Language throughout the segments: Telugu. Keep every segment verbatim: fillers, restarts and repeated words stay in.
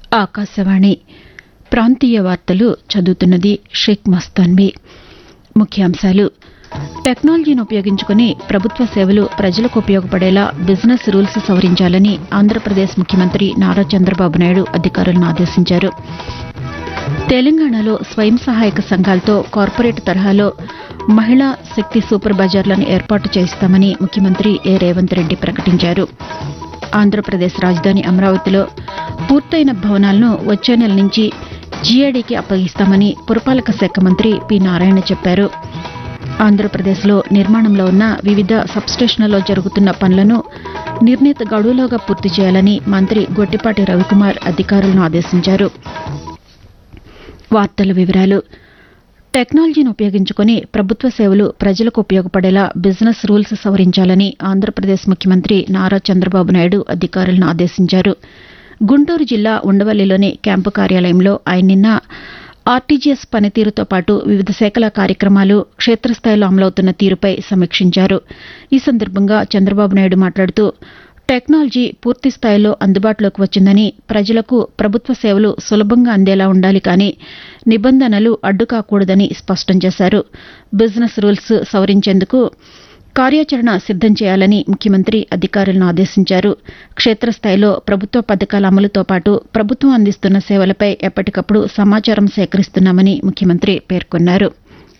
ఆకాశవాణి ప్రాంతీయ వార్తలు చదువుతున్నది షేక్ మస్తాన్బీ. ముఖ్యాంశాలు: టెక్నాలజీని ఉపయోగించుకుని ప్రభుత్వ సేవలు ప్రజలకు ఉపయోగపడేలా బిజినెస్ రూల్స్ సవరించాలని ఆంధ్రప్రదేశ్ ముఖ్యమంత్రి నారా చంద్రబాబు నాయుడు అధికారులను ఆదేశించారు. తెలంగాణలో స్వయం సహాయక సంఘాలతో కార్పొరేట్ తరహాలో మహిళా శక్తి సూపర్ బజార్లను ఏర్పాటు చేస్తామని ముఖ్యమంత్రి ఏ రేవంత్ రెడ్డి ప్రకటించారు. ఆంధ్రప్రదేశ్ రాజధాని అమరావతిలో పూర్తయిన భవనాలను వచ్చే నెల నుంచి జీఏడీకి అప్పగిస్తామని పురపాలక శాఖ మంత్రి పి నారాయణ చెప్పారు. ఆంధ్రప్రదేశ్లో నిర్మాణంలో ఉన్న వివిధ సబ్స్టేషన్లలో జరుగుతున్న పనులను నిర్ణీత గడువులోగా పూర్తి చేయాలని మంత్రి గొట్టిపాటి రవికుమార్ అధికారులను ఆదేశించారు. వార్తల వివరాలు: టెక్నాలజీని ఉపయోగించుకుని ప్రభుత్వ సేవలు ప్రజలకు ఉపయోగపడేలా బిజినెస్ రూల్స్ సవరించాలని ఆంధ్రప్రదేశ్ ముఖ్యమంత్రి నారా చంద్రబాబు నాయుడు అధికారులను ఆదేశించారు. గుంటూరు జిల్లా ఉండవల్లిలోని క్యాంపు కార్యాలయంలో ఆయన నిన్న ఆర్టీజీఎస్ పనితీరుతో పాటు వివిధ శాఖల కార్యక్రమాలు క్షేత్రస్థాయిలో అమలవుతున్న తీరుపై సమీక్షించారు. ఈ సందర్భంగా చంద్రబాబు నాయుడు మాట్లాడుతూ, టెక్నాలజీ పూర్తి స్థాయిలో అందుబాటులోకి వచ్చిందని, ప్రజలకు ప్రభుత్వ సేవలు సులభంగా అందేలా ఉండాలి కానీ నిబంధనలు అడ్డుకాకూడదని స్పష్టం చేశారు. బిజినెస్ రూల్స్ సవరించేందుకు కార్యాచరణ సిద్దం చేయాలని ముఖ్యమంత్రి అధికారులను ఆదేశించారు. క్షేత్రస్థాయిలో ప్రభుత్వ పథకాల అమలుతో పాటు ప్రభుత్వం అందిస్తున్న సేవలపై ఎప్పటికప్పుడు సమాచారం సేకరిస్తున్నామని ముఖ్యమంత్రి పేర్కొన్నారు.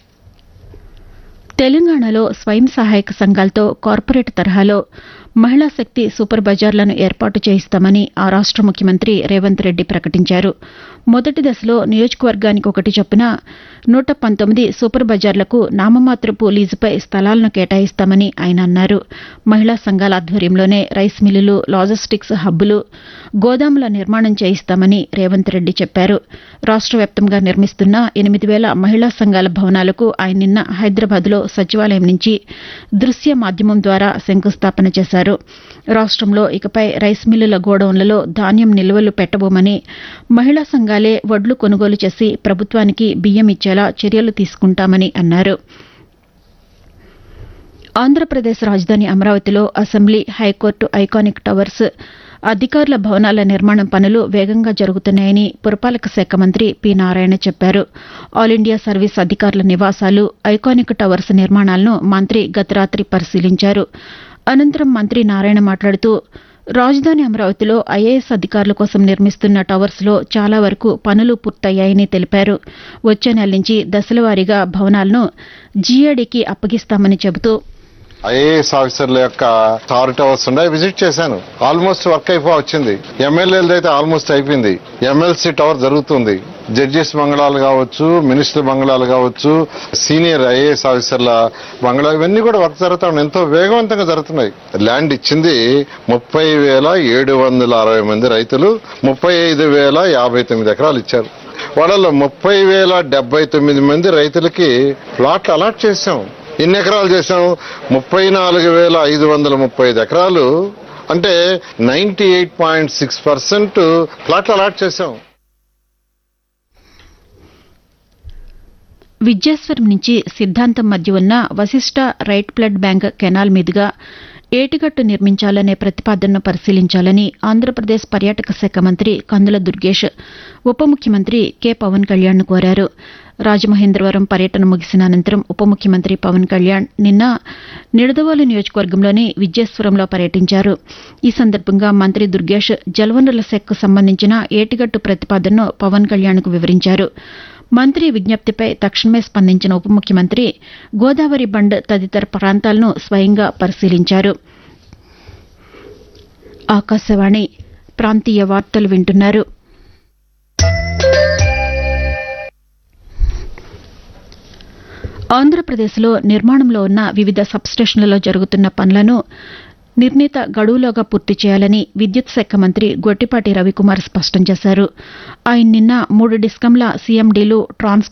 తెలంగాణలో స్వయం సహాయక సంఘాలతో కార్పొరేట్ తరహాలో మహిళా శక్తి సూపర్ బజార్లను ఏర్పాటు చేయిస్తామని ఆ రాష్ట ముఖ్యమంత్రి రేవంత్ రెడ్డి ప్రకటించారు. మొదటి దశలో నియోజకవర్గానికి ఒకటి చొప్పున నూట పంతొమ్మిది సూపర్ బజార్లకు నామమాత్రపు లీజుపై స్థలాలను కేటాయిస్తామని ఆయన అన్నారు. మహిళా సంఘాల ఆధ్వర్యంలోనే రైస్ మిల్లులు, లాజిస్టిక్స్ హబ్బులు, గోదాముల నిర్మాణం చేయిస్తామని రేవంత్ రెడ్డి చెప్పారు. రాష్ట వ్యాప్తంగా నిర్మిస్తున్న ఎనిమిది వేల మహిళా సంఘాల భవనాలకు ఆయన నిన్న హైదరాబాద్లో సచివాలయం నుంచి దృశ్య మాధ్యమం ద్వారా శంకుస్థాపన చేశారు. రాష్టంలో ఇకపై రైస్ మిల్లుల గోడౌన్లలో ధాన్యం నిల్వలు పెట్టబోమని, మహిళా సంఘాలే వడ్లు కొనుగోలు చేసి ప్రభుత్వానికి బియ్యం ఇచ్చేలా చర్యలు తీసుకుంటామని అన్నారు. ఆంధ్రప్రదేశ్ రాజధాని అమరావతిలో అసెంబ్లీ, హైకోర్టు ఐకానిక్ టవర్స్, అధికారుల భవనాల నిర్మాణం పనులు వేగంగా జరుగుతున్నాయని పురపాలక శాఖ మంత్రి పి నారాయణ చెప్పారు. ఆల్ ఇండియా సర్వీస్ అధికారుల నివాసాలు, ఐకానిక్ టవర్స్ నిర్మాణాలను మంత్రి గత రాత్రి పరిశీలించారు. అనంతరం మంత్రి నారాయణ మాట్లాడుతూ, రాజధాని అమరావతిలో ఐఏఎస్ అధికారుల కోసం నిర్మిస్తున్న టవర్స్లో చాలా వరకు పనులు పూర్తయ్యాయని తెలిపారు. వచ్చే నెల నుంచి దశలవారీగా భవనాలను జీఏడీకి అప్పగిస్తామని చెబుతూ, ఐఏఎస్ ఆఫీసర్ల యొక్క టవర్ టవర్స్ ఉన్నాయి, విజిట్ చేశాను. ఆల్మోస్ట్ వర్క్ అయిపో వచ్చింది. ఎమ్మెల్యేలది అయితే ఆల్మోస్ట్ అయిపోయింది. ఎమ్మెల్సీ టవర్ జరుగుతుంది. జడ్జెస్ బంగళాలు కావచ్చు, మినిస్టర్ బంగళాలు కావచ్చు, సీనియర్ ఐఏఎస్ ఆఫీసర్ల బంగళాలు, ఇవన్నీ కూడా వర్క్ జరుగుతా ఉన్నాయి. ఎంతో వేగవంతంగా జరుగుతున్నాయి. ల్యాండ్ ఇచ్చింది ముప్పై వేల ఏడు వందల అరవై మంది రైతులు, ముప్పై ఐదు వేల యాభై తొమ్మిది ఎకరాలు ఇచ్చారు. వాళ్ళలో ముప్పై వేల డెబ్బై తొమ్మిది మంది రైతులకి ప్లాట్లు అలాట్ చేశాం. ఎన్ని ఎకరాలు చేశాం? ముప్పై నాలుగు వేల ఐదు వందల ముప్పై ఐదు ఎకరాలు, అంటే ninety eight point six percent ప్లాట్లు అలాట్ చేశాం. విద్యాస్వరం నుంచి సిద్ధాంతం మధ్య ఉన్న Vasishta right blood bank canal మీదుగా ఏటిగట్టు నిర్మించాలనే ప్రతిపాదనను పరిశీలించాలని ఆంధ్రప్రదేశ్ పర్యాటక శాఖ మంత్రి కందుల దుర్గేష్ ఉప ముఖ్యమంత్రి కె పవన్ కళ్యాణ్ను కోరారు. రాజమహేంద్రవరం పర్యటన ముగిసిన అనంతరం ఉప ముఖ్యమంత్రి పవన్ కళ్యాణ్ నిన్న నిడదవోలు నియోజకవర్గంలోని విద్యేశ్వరంలో పర్యటించారు. ఈ సందర్భంగా మంత్రి దుర్గేష్ జలవనరుల శాఖకు సంబంధించిన ఏటిగట్టు ప్రతిపాదనను పవన్ కళ్యాణ్కు వివరించారు. మంత్రి విజ్ఞప్తిపై తక్షణమే స్పందించిన ఉప ముఖ్యమంత్రి గోదావరి బండ్ తదితర ప్రాంతాలను స్వయంగా పరిశీలించారు. ఆకాశవాణి ప్రాంతీయ వార్తలు వింటున్నారు. ఆంధ్రప్రదేశ్లో నిర్మాణంలో ఉన్న వివిధ సబ్స్టేషన్లలో జరుగుతున్న పనులను నిర్ణీత గడువులోగా పూర్తి చేయాలని విద్యుత్ శాఖ మంత్రి గొట్టిపాటి రవికుమార్ స్పష్టం చేశారు. ఆయన నిన్న మూడు డిస్కంల సీఎండీలు, ట్రాన్స్